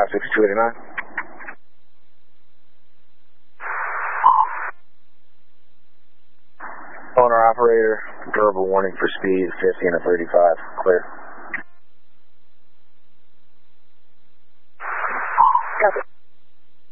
56289. Owner operator, verbal warning for speed 50 and a 35. Clear. Copy.